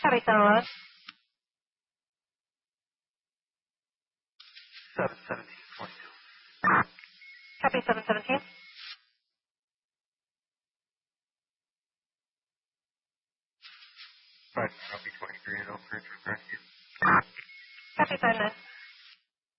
Copy 711. 71722. Copy 717. Right, copy 23 and Oak Ridge, rescue. Copy 59.